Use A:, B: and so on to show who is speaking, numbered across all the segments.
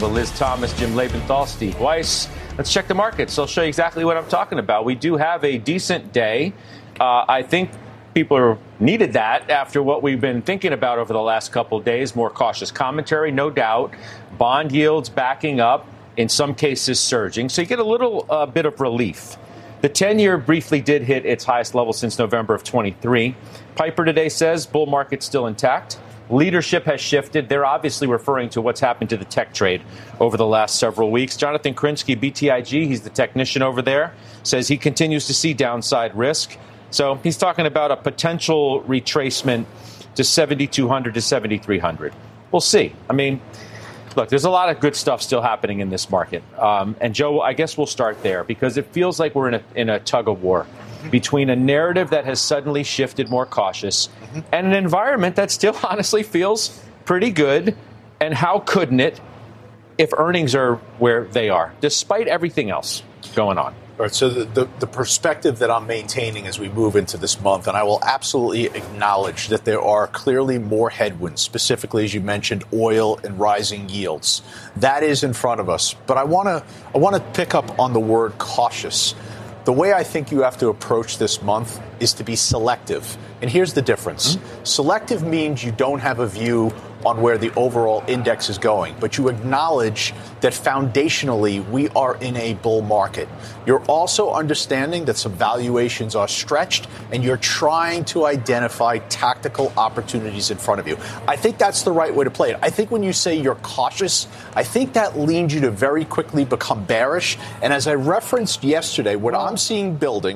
A: with Liz Thomas, Jim Lebenthal, Steve Weiss. Let's check the markets. I'll show you exactly what I'm talking about. We do have a decent day. I think people needed that after what we've been thinking about over the last couple of days. More cautious commentary, no doubt. Bond yields backing up, in some cases surging. So you get a little bit of relief. The 10-year briefly did hit its highest level since November of 23. Piper today says bull market's still intact. Leadership has shifted. They're obviously referring to what's happened to the tech trade over the last several weeks. Jonathan Krinsky, BTIG, he's the technician over there, says he continues to see downside risk. So he's talking about a potential retracement to 7,200 to 7,300. We'll see. I mean, look, there's a lot of good stuff still happening in this market. And, Joe, I guess we'll start there because it feels like we're in a tug of war between a narrative that has suddenly shifted more cautious and an environment that still honestly feels pretty good. And how couldn't it if earnings are where they are, despite everything else going on?
B: All right, so the perspective that I'm maintaining as we move into this month, and I will absolutely acknowledge that there are clearly more headwinds, specifically, as you mentioned, oil and rising yields. That is in front of us. But I want to pick up on the word cautious. The way I think you have to approach this month is to be selective. And here's the difference. Selective means you don't have a view on where the overall index is going, but you acknowledge that foundationally we are in a bull market. You're also understanding that some valuations are stretched and you're trying to identify tactical opportunities in front of you. I think that's the right way to play it. I think when you say you're cautious, I think that leads you to very quickly become bearish. And as I referenced yesterday, what I'm seeing building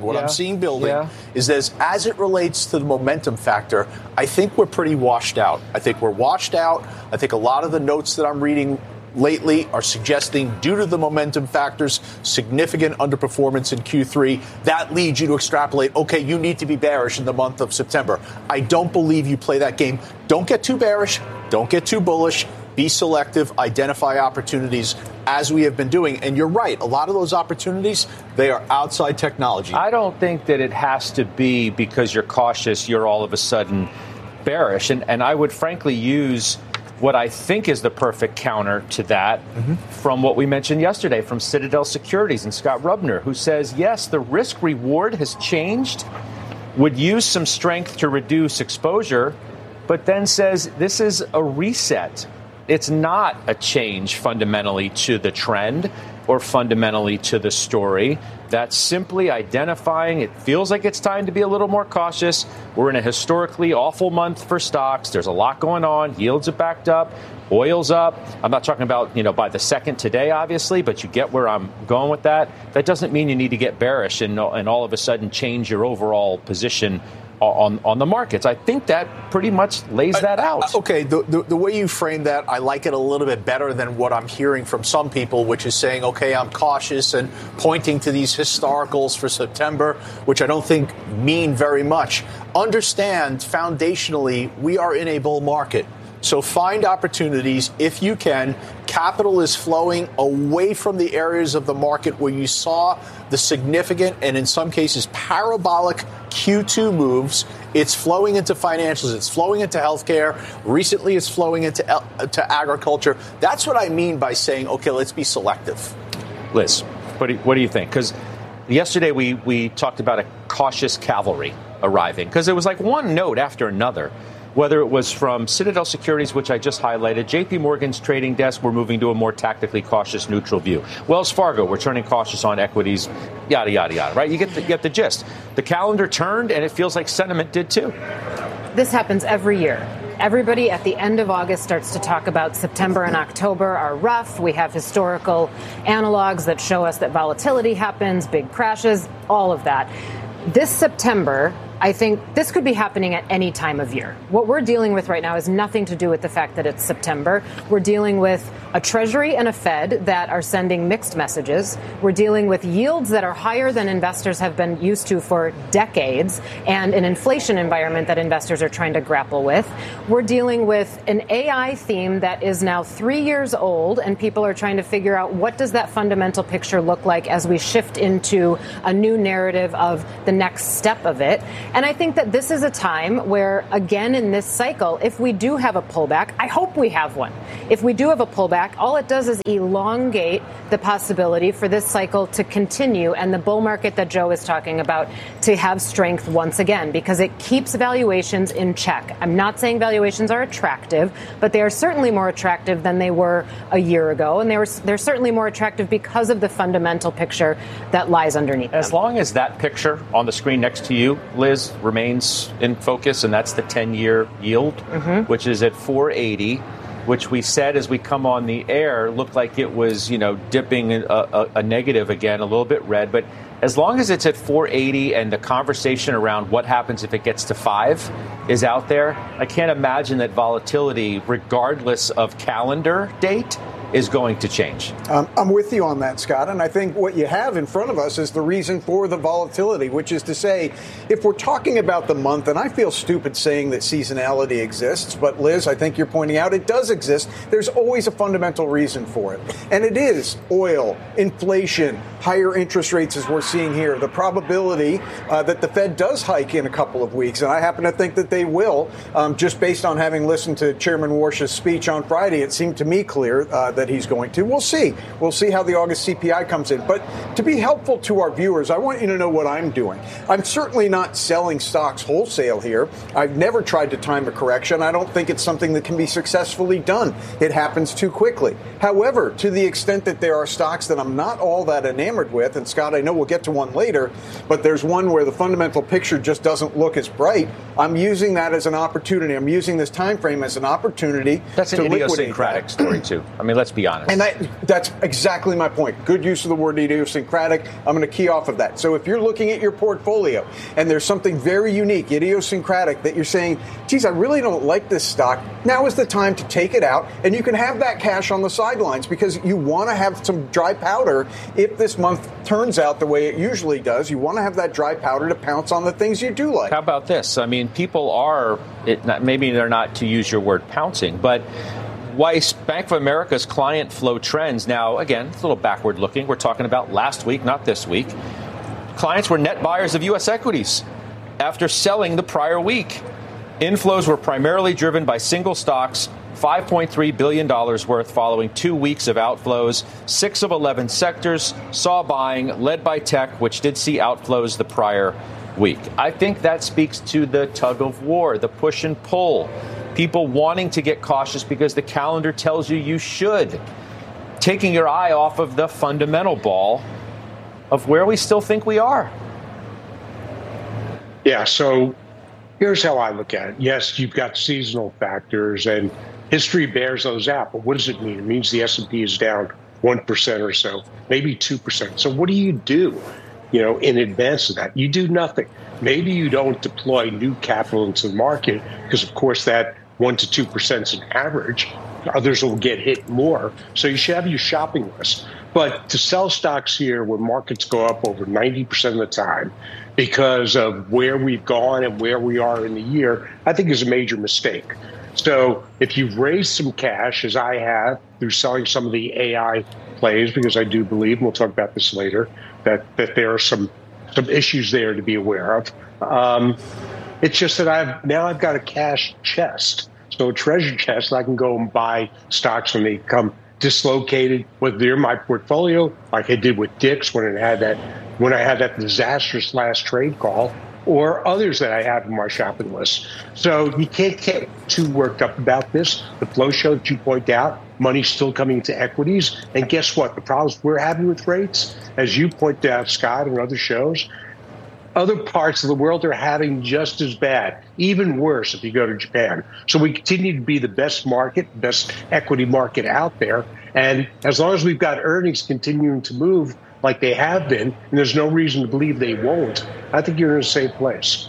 B: is that as it relates to the momentum factor, I think we're pretty washed out. I think we're washed out. I think a lot of the notes that I'm reading lately are suggesting, due to the momentum factors, significant underperformance in Q3. That leads you to extrapolate, okay, you need to be bearish in the month of September. I don't believe you play that game. Don't get too bearish. Don't get too bullish. Be selective. Identify opportunities as we have been doing. And you're right. A lot of those opportunities, they are outside technology.
A: I don't think that it has to be because you're cautious, you're all of a sudden bearish. And I would frankly use what I think is the perfect counter to that from what we mentioned yesterday from Citadel Securities and Scott Rubner, who says, yes, the risk reward has changed, would use some strength to reduce exposure, but then says this is a reset. It's not a change fundamentally to the trend or fundamentally to the story. That's simply identifying it feels like it's time to be a little more cautious. We're in a historically awful month for stocks. There's a lot going on. Yields are backed up. Oil's up. I'm not talking about, by the second today, obviously, but you get where I'm going with that. That doesn't mean you need to get bearish and all of a sudden change your overall position on the markets. I think that pretty much lays that out.
B: Okay, the way you frame that, I like it a little bit better than what I'm hearing from some people, which is saying, okay, I'm cautious and pointing to these historicals for September, which I don't think mean very much. Understand, foundationally, we are in a bull market. So find opportunities if you can. Capital is flowing away from the areas of the market where you saw the significant and in some cases parabolic Q2 moves. It's flowing into financials. It's flowing into healthcare. Recently, it's flowing into agriculture. That's what I mean by saying, okay, let's be selective.
A: Liz, what do you think? Because yesterday we talked about a cautious cavalry arriving because it was like one note after another. Whether it was from Citadel Securities, which I just highlighted, JP Morgan's trading desk, we're moving to a more tactically cautious, neutral view. Wells Fargo, we're turning cautious on equities, yada, yada, yada, right? You get the gist. The calendar turned, and it feels like sentiment did too.
C: This happens every year. Everybody at the end of August starts to talk about September and October are rough. We have historical analogs that show us that volatility happens, big crashes, all of that. This September, I think this could be happening at any time of year. What we're dealing with right now has nothing to do with the fact that it's September. We're dealing with a Treasury and a Fed that are sending mixed messages. We're dealing with yields that are higher than investors have been used to for decades and an inflation environment that investors are trying to grapple with. We're dealing with an AI theme that is now 3 years old, and people are trying to figure out what does that fundamental picture look like as we shift into a new narrative of the next step of it. And I think that this is a time where, again, in this cycle, if we do have a pullback, I hope we have one. If we do have a pullback, all it does is elongate the possibility for this cycle to continue and the bull market that Joe is talking about to have strength once again, because it keeps valuations in check. I'm not saying valuations are attractive, but they are certainly more attractive than they were a year ago. And they're certainly more attractive because of the fundamental picture that lies underneath them.
A: As long as that picture on the screen next to you, Liz, remains in focus, and that's the 10-year yield, which is at 480, which we said as we come on the air looked like it was, dipping a negative again, a little bit red. But as long as it's at 480 and the conversation around what happens if it gets to 5 is out there, I can't imagine that volatility, regardless of calendar date, is going to change.
D: I'm with you on that, Scott. And I think what you have in front of us is the reason for the volatility, which is to say, if we're talking about the month, and I feel stupid saying that seasonality exists, but Liz, I think you're pointing out it does exist. There's always a fundamental reason for it. And it is oil, inflation, higher interest rates as we're seeing here, the probability that the Fed does hike in a couple of weeks. And I happen to think that they will, just based on having listened to Chairman Warsh's speech on Friday. It seemed to me clear that he's going to. We'll see. We'll see how the August CPI comes in. But to be helpful to our viewers, I want you to know what I'm doing. I'm certainly not selling stocks wholesale here. I've never tried to time a correction. I don't think it's something that can be successfully done. It happens too quickly. However, to the extent that there are stocks that I'm not all that enamored with, and Scott, I know we'll get to one later, but there's one where the fundamental picture just doesn't look as bright, I'm using that as an opportunity. I'm using this time frame as an opportunity.
A: That's an idiosyncratic story, too. I mean, let's be honest.
D: And that's exactly my point. Good use of the word idiosyncratic. I'm going to key off of that. So if you're looking at your portfolio and there's something very unique, idiosyncratic, that you're saying, geez, I really don't like this stock, now is the time to take it out, and you can have that cash on the sidelines because you want to have some dry powder if this month turns out the way it usually does. You want to have that dry powder to pounce on the things you do like.
A: How about this? I mean, people are, maybe they're not, to use your word, pouncing, but Weiss, Bank of America's client flow trends, now, again, it's a little backward looking. We're talking about last week, not this week. Clients were net buyers of U.S. equities after selling the prior week. Inflows were primarily driven by single stocks, $5.3 billion worth following 2 weeks of outflows. 6 of 11 sectors saw buying, led by tech, which did see outflows the prior week. I think that speaks to the tug of war, the push and pull. People wanting to get cautious because the calendar tells you should. Taking your eye off of the fundamental ball of where we still think we are.
E: Yeah, so here's how I look at it. Yes, you've got seasonal factors, and history bears those out. But what does it mean? It means the S&P is down 1% or so, maybe 2%. So what do you do, in advance of that? You do nothing. Maybe you don't deploy new capital into the market because, of course, that 1 to 2% is an average. Others will get hit more. So you should have your shopping list. But to sell stocks here where markets go up over 90% of the time because of where we've gone and where we are in the year, I think is a major mistake. So if you've raised some cash, as I have, through selling some of the AI plays, because I do believe, and we'll talk about this later, that there are some issues there to be aware of. It's just that I've got a cash chest, so a treasure chest. I can go and buy stocks when they come dislocated, whether they're in my portfolio, like I did with Dick's when I had that disastrous last trade call, or others that I have in my shopping list. So you can't get too worked up about this. The flow show that you point out, money's still coming into equities, and guess what? The problems we're having with rates, as you point out, Scott, and other shows, other parts of the world are having just as bad, even worse if you go to Japan. So we continue to be the best equity market out there. And as long as we've got earnings continuing to move like they have been, and there's no reason to believe they won't, I think you're in a safe place.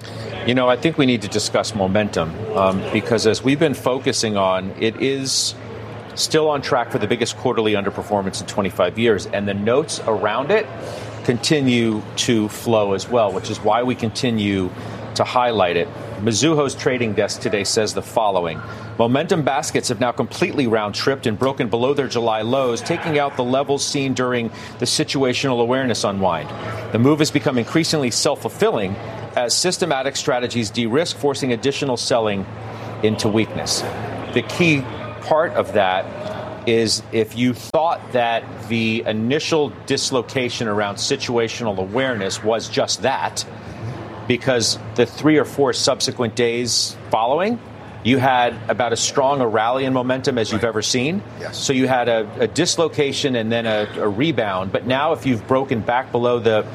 A: I think we need to discuss momentum because as we've been focusing on, it is still on track for the biggest quarterly underperformance in 25 years. And the notes around it continue to flow as well, which is why we continue to highlight it. Mizuho's trading desk today says the following. Momentum baskets have now completely round-tripped and broken below their July lows, taking out the levels seen during the situational awareness unwind. The move has become increasingly self-fulfilling as systematic strategies de-risk, forcing additional selling into weakness. The key part of that is if you thought that the initial dislocation around situational awareness was just that, because the 3 or 4 subsequent days following, you had about as strong a rally in momentum as you've ever seen.
B: Yes.
A: So you had a dislocation and then a rebound. But now if you've broken back below the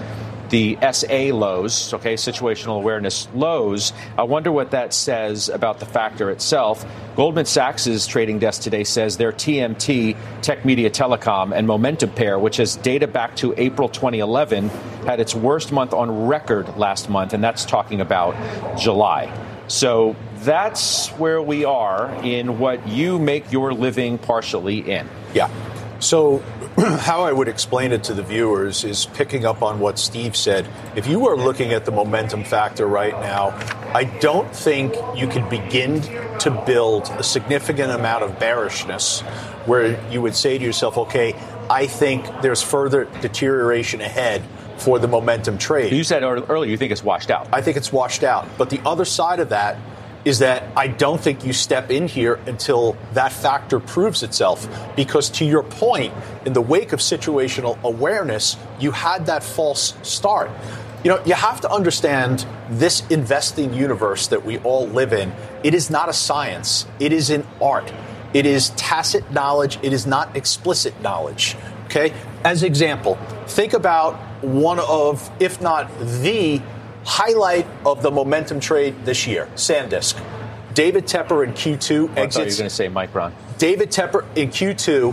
A: SA lows, okay, situational awareness lows, I wonder what that says about the factor itself. Goldman Sachs' trading desk today says their TMT, Tech Media Telecom, and Momentum pair, which has data back to April 2011, had its worst month on record last month, and that's talking about July. So that's where we are in what you make your living partially in.
B: Yeah. So how I would explain it to the viewers is picking up on what Steve said. If you are looking at the momentum factor right now, I don't think you can begin to build a significant amount of bearishness where you would say to yourself, okay, I think there's further deterioration ahead for the momentum trade.
A: You said earlier you think it's washed out.
B: I think it's washed out. But the other side of that is that I don't think you step in here until that factor proves itself. Because to your point, in the wake of situational awareness, you had that false start. You know, you have to understand this investing universe that we all live in. It is not a science. It is an art. It is tacit knowledge. It is not explicit knowledge. Okay? As example, think about one of, if not the highlight of the momentum trade this year, SanDisk. David Tepper in Q2 exits.
A: I thought you were going to say Micron.
B: David Tepper in Q2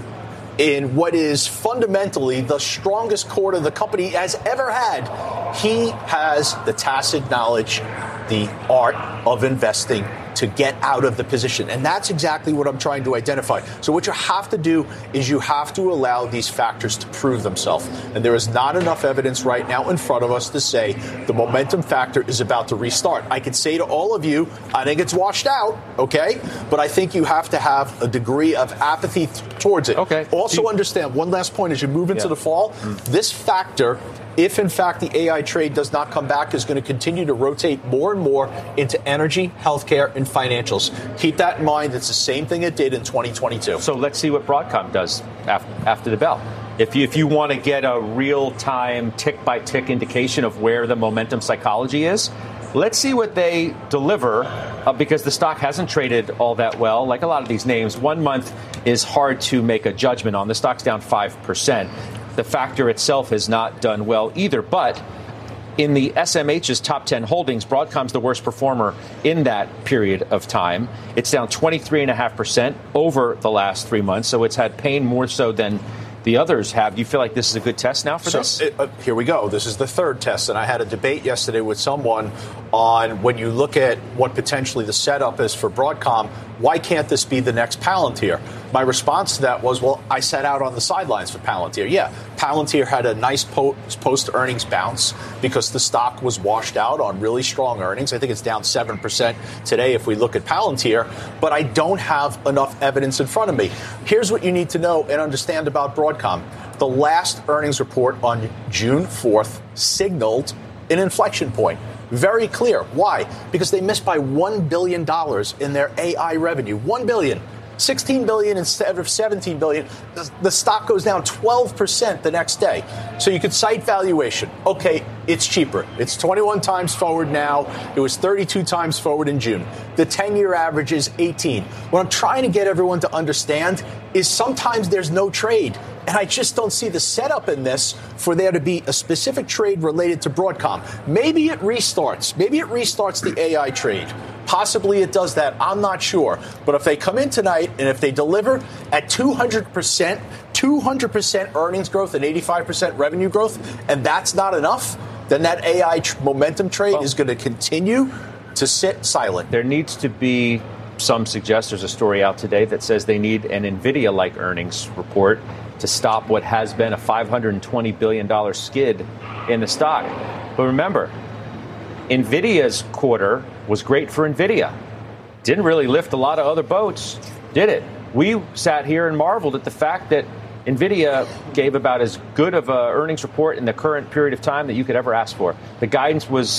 B: in what is fundamentally the strongest quarter the company has ever had. He has the tacit knowledge, the art of investing to get out of the position. And that's exactly what I'm trying to identify. So what you have to do is you have to allow these factors to prove themselves. And there is not enough evidence right now in front of us to say the momentum factor is about to restart. I could say to all of you, I think it's washed out, okay? But I think you have to have a degree of apathy towards it.
A: Okay.
B: Also understand, one last point, as you move into the fall, this factor, if in fact the AI trade does not come back, is going to continue to rotate more and more into energy, healthcare, and financials. Keep that in mind. It's the same thing it did in 2022.
A: So let's see what Broadcom does after the bell. If you want to get a real-time tick-by-tick indication of where the momentum psychology is, let's see what they deliver, because the stock hasn't traded all that well. Like a lot of these names, 1 month is hard to make a judgment on. The stock's down 5%. The factor itself has not done well either. But in the SMH's top 10 holdings, Broadcom's the worst performer in that period of time. It's down 23.5% over the last 3 months. So it's had pain more so than the others have. Do you feel like this is a good test now for this?
B: Here we go. This is the third test. And I had a debate yesterday with someone on when you look at what potentially the setup is for Broadcom, why can't this be the next Palantir? My response to that was, well, I sat out on the sidelines for Palantir. Yeah, Palantir had a nice post-earnings bounce because the stock was washed out on really strong earnings. I think it's down 7% today if we look at Palantir, but I don't have enough evidence in front of me. Here's what you need to know and understand about Broadcom. The last earnings report on June 4th signaled an inflection point. Very clear. Why? Because they missed by $1 billion in their AI revenue. $1 billion. $16 billion instead of $17 billion. The stock goes down 12% the next day. So you could cite valuation. Okay, it's cheaper. It's 21 times forward now. It was 32 times forward in June. The 10-year average is 18. What I'm trying to get everyone to understand is sometimes there's no trade. And I just don't see the setup in this for there to be a specific trade related to Broadcom. Maybe it restarts. Maybe it restarts the AI trade. Possibly it does that. I'm not sure. But if they come in tonight and if they deliver at 200% earnings growth and 85% revenue growth, and that's not enough, then that AI momentum trade is going to continue to sit silent.
A: There needs to be some suggest there's a story out today that says they need an NVIDIA-like earnings report to stop what has been a $520 billion skid in the stock. But remember, NVIDIA's quarter was great for NVIDIA. Didn't really lift a lot of other boats, did it? We sat here and marveled at the fact that NVIDIA gave about as good of an earnings report in the current period of time that you could ever ask for. The guidance was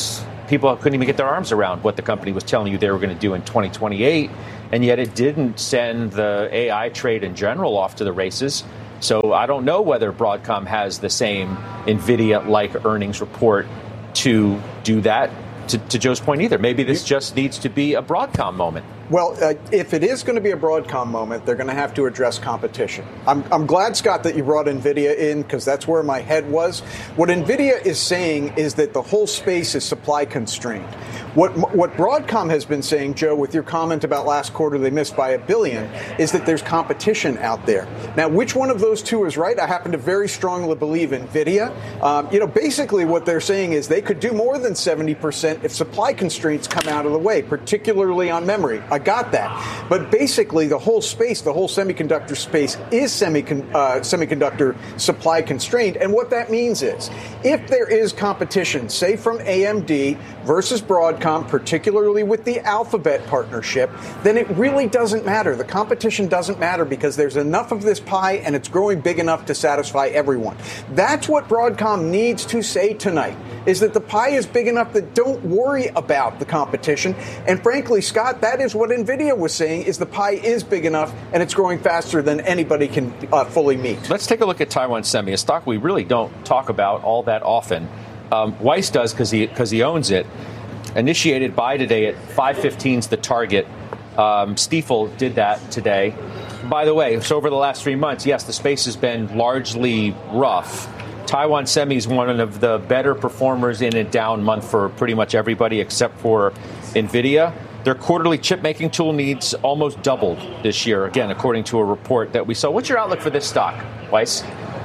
A: people couldn't even get their arms around what the company was telling you they were going to do in 2028, and yet it didn't send the AI trade in general off to the races. So I don't know whether Broadcom has the same NVIDIA-like earnings report to do that, to Joe's point either. Maybe this just needs to be a Broadcom moment.
D: Well, if it is going to be a Broadcom moment, they're going to have to address competition. I'm glad, Scott, that you brought NVIDIA in, because that's where my head was. What NVIDIA is saying is that the whole space is supply constrained. What Broadcom has been saying, Joe, with your comment about last quarter they missed by $1 billion, is that there's competition out there. Now, which one of those two is right? I happen to very strongly believe NVIDIA. Basically what they're saying is they could do more than 70% if supply constraints come out of the way, particularly on memory. I got that. But basically the whole space, the whole semiconductor space is semiconductor supply constrained. And what that means is if there is competition, say from AMD versus Broadcom, particularly with the Alphabet partnership, then it really doesn't matter. The competition doesn't matter because there's enough of this pie and it's growing big enough to satisfy everyone. That's what Broadcom needs to say tonight, is that the pie is big enough that don't worry about the competition. And frankly, Scott, that is what NVIDIA was saying, is the pie is big enough and it's growing faster than anybody can fully meet.
A: Let's take a look at Taiwan Semi, a stock we really don't talk about all that often. Weiss does because he owns it. Initiated buy today at 515 is the target. Stifel did that today. By the way, so over the last 3 months, yes, the space has been largely rough. Taiwan Semi is one of the better performers in a down month for pretty much everybody except for NVIDIA. Their quarterly chip-making tool needs almost doubled this year, again, according to a report that we saw. What's your outlook for this stock, Weiss?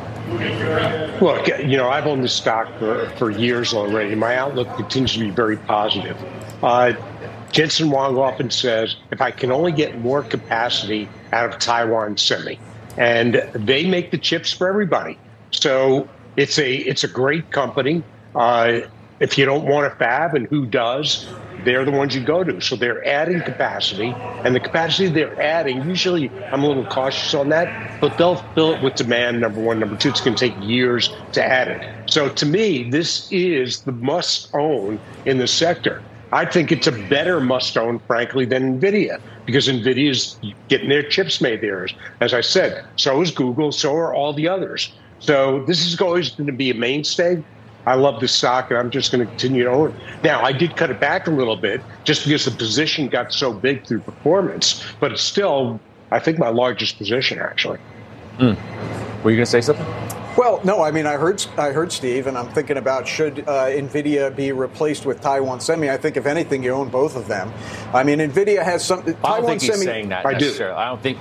E: Look, I've owned this stock for years already. My outlook continues to be very positive. Jensen Huang often says, if I can only get more capacity out of Taiwan Semi, and they make the chips for everybody. So it's a great company. If you don't want a fab, and who does, they're the ones you go to. So they're adding capacity, and the capacity they're adding, usually I'm a little cautious on that, but they'll fill it with demand, number one. Number two, it's going to take years to add it. So to me, this is the must-own in the sector. I think it's a better must-own, frankly, than NVIDIA, because NVIDIA's getting their chips made there. As I said, so is Google, so are all the others. So this is always going to be a mainstay. I love the stock, and I'm just going to continue to own it. Now, I did cut it back a little bit just because the position got so big through performance, but it's still, I think, my largest position, actually.
A: Were you going to say something?
D: Well, no, I mean, I heard Steve, and I'm thinking about should NVIDIA be replaced with Taiwan Semi. I think, if anything, you own both of them. I mean, NVIDIA has some.
A: I don't think he's saying that necessarily. I don't think.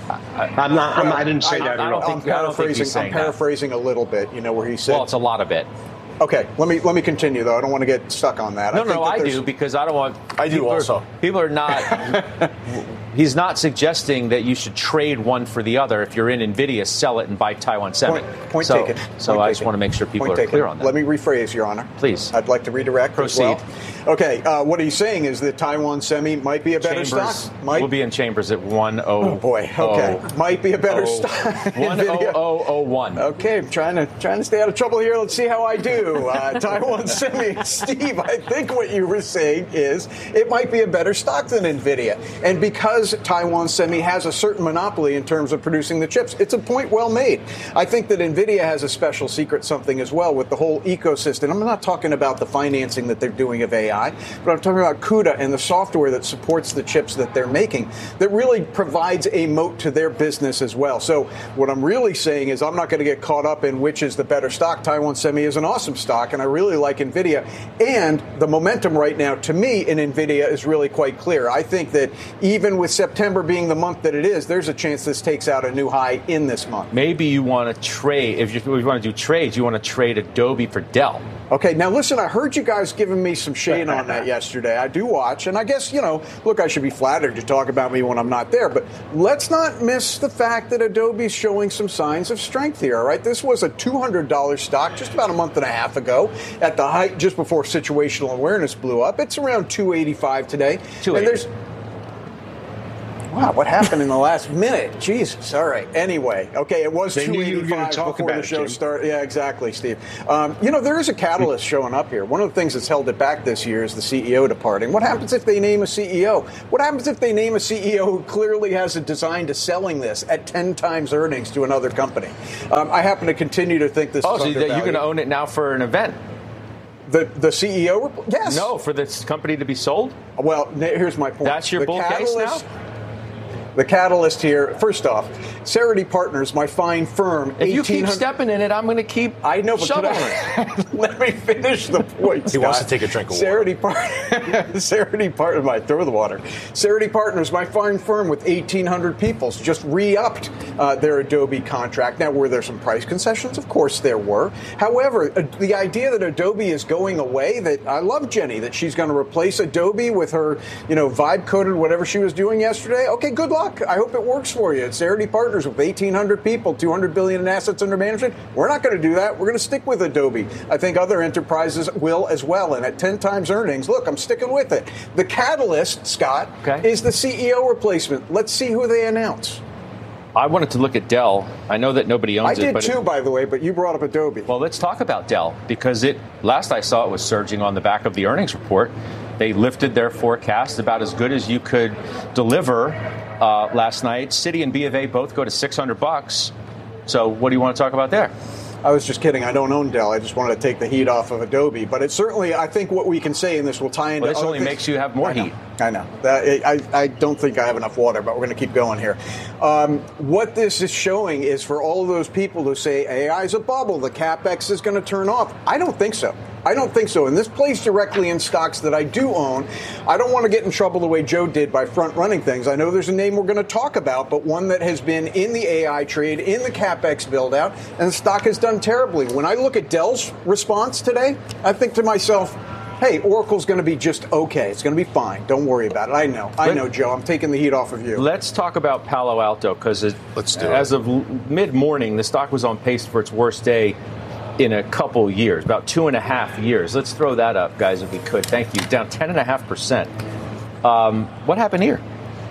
E: I didn't say that at all.
D: I'm paraphrasing a little bit, where he said.
A: Well, it's a lot of it.
D: Okay, let me continue, though. I don't want to get stuck on that.
A: I do, because I don't want...
B: I do also.
A: People are not... He's not suggesting that you should trade one for the other. If you're in NVIDIA, sell it and buy Taiwan Semi.
D: Point taken.
A: So I just want to make sure people are clear on that.
D: Let me rephrase, Your Honor.
A: Please.
D: I'd like to redirect.
A: Proceed.
D: As well. Okay, what he's saying is that Taiwan Semi might be a better stock.
A: We'll be in Chambers at 10.
D: Oh boy. Okay. Might be a better stock.
A: 10001.
D: Okay, I'm trying to stay out of trouble here. Let's see how I do. Taiwan Semi, Steve. I think what you were saying is it might be a better stock than NVIDIA, and because Taiwan Semi has a certain monopoly in terms of producing the chips, it's a point well made. I think that NVIDIA has a special secret something as well with the whole ecosystem. I'm not talking about the financing that they're doing of AI, but I'm talking about CUDA and the software that supports the chips that they're making that really provides a moat to their business as well. So what I'm really saying is I'm not going to get caught up in which is the better stock. Taiwan Semi is an awesome stock, and I really like NVIDIA. And the momentum right now, to me, in NVIDIA is really quite clear. I think that even with September being the month that it is, there's a chance this takes out a new high in this month.
A: Maybe you want to trade, if you want to do trades, you want to trade Adobe for Dell.
D: Okay, now listen, I heard you guys giving me some shade on that yesterday. I do watch, and I guess, look, I should be flattered to talk about me when I'm not there, but let's not miss the fact that Adobe's showing some signs of strength here, all right? This was a $200 stock just about a month and a half ago at the height, just before situational awareness blew up. It's around $285 today.
A: $280.
D: And there's... Wow, what happened in the last minute? Jesus. All right. Anyway, okay, it was 285 before the show started. Yeah, exactly, Steve. There is a catalyst showing up here. One of the things that's held it back this year is the CEO departing. What happens if they name a CEO? What happens if they name a CEO who clearly has a design to selling this at 10 times earnings to another company? I happen to continue to think this is undervalued.
A: So you're going to own it now for an event?
D: The CEO? Yes.
A: No, for this company to be sold?
D: Well, here's my point.
A: That's your bull case now?
D: The catalyst here, first off, Cerity Partners, my fine firm.
A: If you keep stepping in it, I'm going to keep shoveling it.
D: Let me finish the point, Scott.
B: He wants to take a drink of water.
D: Cerity Partners, might throw the water. Cerity Partners, my fine firm with 1,800 people, just re-upped their Adobe contract. Now, were there some price concessions? Of course there were. However, the idea that Adobe is going away, that I love Jenny, that she's going to replace Adobe with her, vibe-coded whatever she was doing yesterday. Okay, good luck. I hope it works for you. It's Cerity Partners with 1,800 people, $200 billion in assets under management. We're not going to do that. We're going to stick with Adobe. I think other enterprises will as well. And at 10 times earnings, look, I'm sticking with it. The catalyst, Scott, is the CEO replacement. Let's see who they announce.
A: I wanted to look at Dell. I know that nobody owns it.
D: I did too, by the way, but you brought up Adobe.
A: Well, let's talk about Dell, because last I saw it was surging on the back of the earnings report. They lifted their forecast about as good as you could deliver last night. Citi and B of A both go to $600. So what do you want to talk about there?
D: I was just kidding. I don't own Dell. I just wanted to take the heat off of Adobe. But it's certainly, I think what we can say, and this will tie into
A: this only
D: things.
A: Makes you have more heat.
D: I know. I don't think I have enough water, but we're going to keep going here. What this is showing is for all of those people who say AI is a bubble, the CapEx is going to turn off. I don't think so. And this plays directly in stocks that I do own. I don't want to get in trouble the way Joe did by front-running things. I know there's a name we're going to talk about, but one that has been in the AI trade, in the CapEx build-out, and the stock has done terribly. When I look at Dell's response today, I think to myself, hey, Oracle's going to be just okay. It's going to be fine. Don't worry about it. I know, Joe. I'm taking the heat off of you.
A: Let's talk about Palo Alto, because as of mid-morning, the stock was on pace for its worst day in a couple years, about 2.5 years. Let's throw that up, guys, if we could. Thank you. Down 10.5%. What happened here?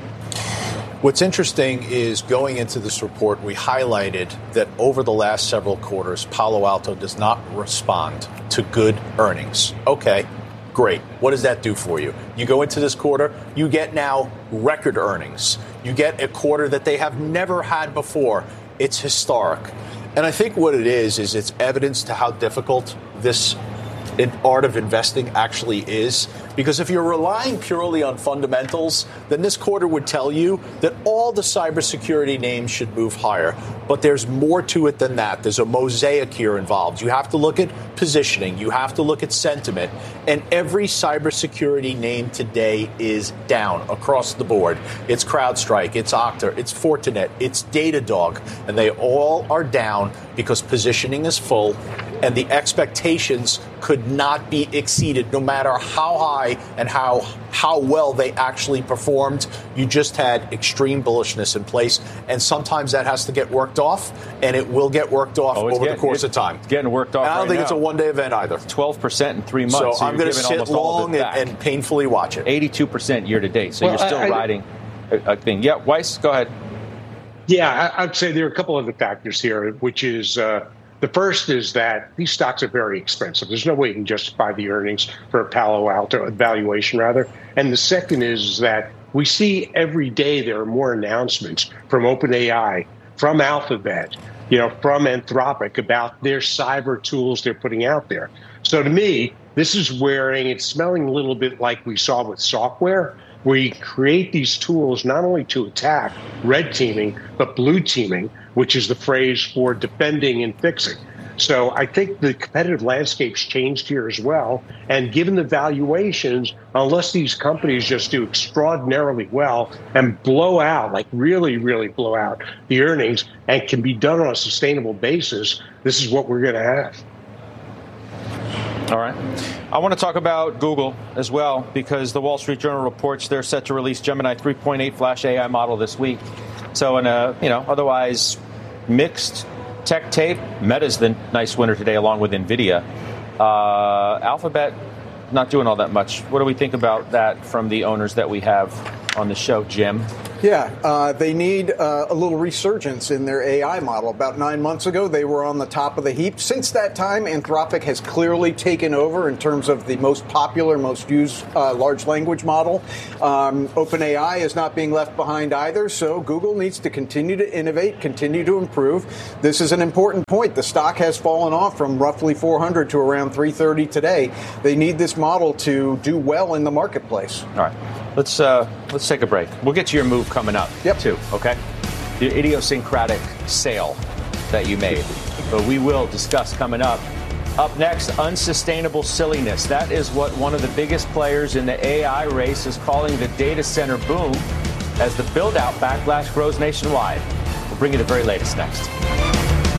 B: What's interesting is going into this report, we highlighted that over the last several quarters, Palo Alto does not respond to good earnings. Okay, great. What does that do for you? You go into this quarter, you get now record earnings. You get a quarter that they have never had before. It's historic. And I think what it is it's evidence to how difficult this art of investing actually is. Because if you're relying purely on fundamentals, then this quarter would tell you that all the cybersecurity names should move higher. But there's more to it than that. There's a mosaic here involved. You have to look at positioning. You have to look at sentiment. And every cybersecurity name today is down across the board. It's CrowdStrike, it's Okta, it's Fortinet, it's Datadog. And they all are down because positioning is full and the expectations could not be exceeded no matter how high and how well they actually performed. You just had extreme bullishness in place, and sometimes that has to get worked off, and it will get worked off over the course of time.
A: It's getting worked off.
B: And I don't think it's a one-day event either.
A: 12% in 3 months.
B: So I'm going to sit long and painfully watch it.
A: 82% year to date. So you're still riding a thing. Yeah, Weiss, go ahead.
E: Yeah, I'd say there are a couple of the factors here, which is the first is that these stocks are very expensive. There's no way you can justify the earnings for a Palo Alto valuation, rather. And the second is that we see every day there are more announcements from OpenAI, from Alphabet, from Anthropic about their cyber tools they're putting out there. So to me, this is it's smelling a little bit like we saw with software, where you create these tools not only to attack red teaming, but blue teaming, which is the phrase for defending and fixing. So I think the competitive landscape's changed here as well. And given the valuations, unless these companies just do extraordinarily well and blow out, like really, really blow out the earnings and can be done on a sustainable basis, this is what we're going to have.
A: All right. I want to talk about Google as well, because the Wall Street Journal reports they're set to release Gemini 3.8 Flash AI model this week. So in a otherwise mixed tech tape, Meta's the nice winner today, along with NVIDIA. Alphabet not doing all that much. What do we think about that from the owners that we have on the show, Jim.
D: Yeah, they need a little resurgence in their AI model. About 9 months ago, they were on the top of the heap. Since that time, Anthropic has clearly taken over in terms of the most popular, most used large language model. OpenAI is not being left behind either, so Google needs to continue to innovate, continue to improve. This is an important point. The stock has fallen off from roughly 400 to around 330 today. They need this model to do well in the marketplace.
A: All right. Let's take a break. We'll get to your move coming up, too, okay? The idiosyncratic sale that you made. But we will discuss coming up. Up next, unsustainable silliness. That is what one of the biggest players in the AI race is calling the data center boom as the build-out backlash grows nationwide. We'll bring you the very latest next.